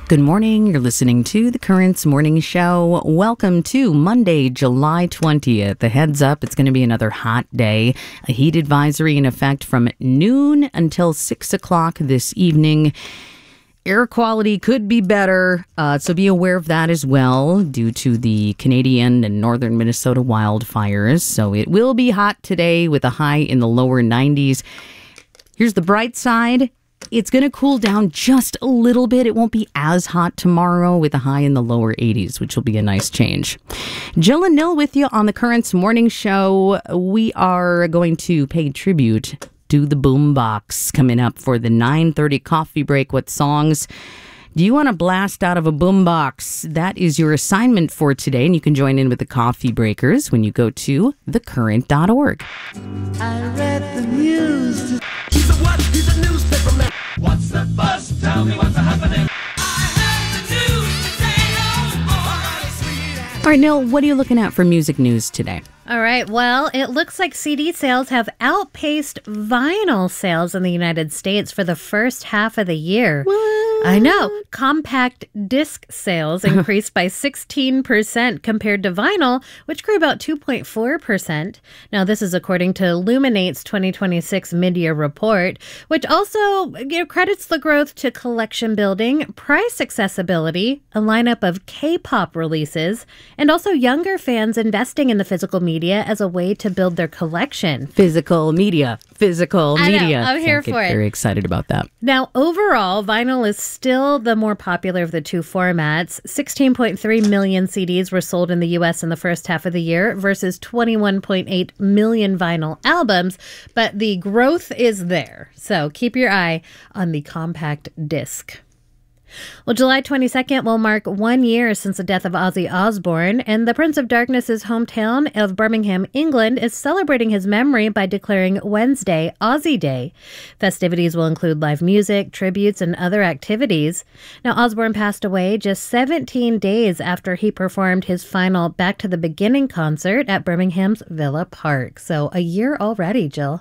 Good morning. You're listening to the Currents Morning Show. Welcome to Monday, July 20th. The heads up, it's going to be another hot day. A heat advisory in effect from noon until 6 o'clock this evening. Air quality could be better, so be aware of that as well due to the Canadian and northern Minnesota wildfires. So it will be hot today with a high in the lower 90s. Here's the bright side. It's going to cool down just a little bit. It won't be as hot tomorrow with a high in the lower 80s, which will be a nice change. Jill and Nil with you on the Currents Morning Show. We are going to pay tribute to the boombox coming up for the 9:30 coffee break. What songs do you want to blast out of a boombox? That is your assignment for today, and you can join in with the coffee breakers when you go to thecurrent.org. I read the news. He's a what? He's a newspaper man. What's the buzz? Tell me what's happening. I heard the news today. Oh boy. All right, Nil, what are you looking at for music news today? All right. Well, it looks like CD sales have outpaced vinyl sales in the United States for the first half of the year. What? I know. Compact disc sales increased by 16% compared to vinyl, which grew about 2.4%. Now, this is according to Luminate's 2026 mid-year report, which also credits the growth to collection building, price accessibility, a lineup of K-pop releases, and also younger fans investing in the physical media as a way to build their collection. Physical media. I know, I'm here for it. Very excited about that. Now, overall, vinyl is still the more popular of the two formats. 16.3 million CDs were sold in the U.S. in the first half of the year versus 21.8 million vinyl albums, but the growth is there. So keep your eye on the compact disc. Well, July 22nd will mark 1 year since the death of Ozzy Osbourne, and the Prince of Darkness's hometown of Birmingham, England, is celebrating his memory by declaring Wednesday Ozzy Day. Festivities will include live music, tributes, and other activities. Now, Osbourne passed away just 17 days after he performed his final Back to the Beginning concert at Birmingham's Villa Park. So a year already, Jill.